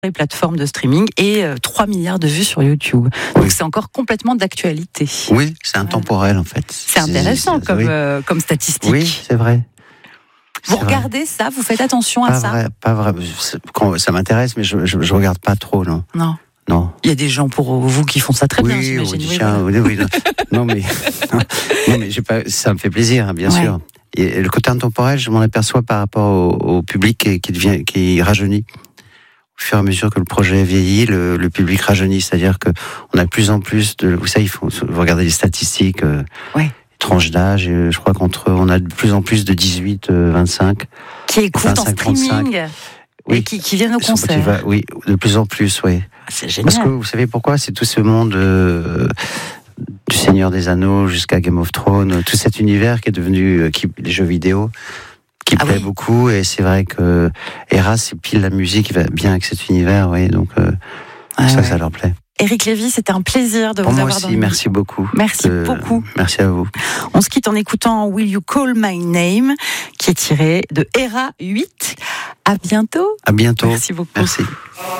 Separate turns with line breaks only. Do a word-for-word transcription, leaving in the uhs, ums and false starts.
les plateformes de streaming et euh, trois milliards de vues sur YouTube. Donc
Oui.
c'est encore complètement d'actualité.
Oui, c'est intemporel en fait.
C'est intéressant
c'est-
comme,
oui.
euh, comme statistique.
Oui, c'est vrai.
Vous
C'est vrai.
regardez ça, vous faites attention à
Pas
ça
vrai, pas vrai. C'est- quand- Ça m'intéresse, mais je, je, je regarde pas trop, non.
Non.
Non.
Il y a des gens pour vous qui font ça très bien,
Oui,
j'imagine.
on dit
Oui,
tiens,
voilà.
oui, oui, non. non, mais, non, mais j'ai pas, ça me fait plaisir, hein, bien
Ouais.
sûr. Et le côté intemporel, je m'en aperçois par rapport au, au public qui, qui devient, qui rajeunit. Au fur et à mesure que le projet vieillit, le, le public rajeunit. C'est-à-dire que on a de plus en plus de, vous savez, il faut vous regardez les statistiques, euh,
Ouais.
les tranches d'âge, et je crois qu'entre, on a de plus en plus de dix-huit, vingt-cinq.
Qui écoutent en
vingt-cinq,
streaming et
Oui.
qui, qui viennent au
Sur
concert.
Spotify, oui, de plus en plus, oui.
Ah, c'est
Parce que
génial.
vous savez pourquoi? C'est tout ce monde euh, du Seigneur des Anneaux jusqu'à Game of Thrones, tout cet univers qui est devenu euh, qui, les jeux vidéo, qui
Ah
plaît
oui.
beaucoup. Et c'est vrai que Eras, c'est pile la musique qui va bien avec cet univers, oui. Donc euh,
Ah
ça,
ouais.
ça leur plaît.
Éric Lévy, c'était un plaisir de
Pour
vous
moi
avoir dans
aussi,
le-
merci beaucoup.
Merci
de-
beaucoup.
Merci à vous.
On se quitte en écoutant Will You Call My Name, qui est tiré de Era huit. À bientôt.
À bientôt.
Merci beaucoup.
Merci.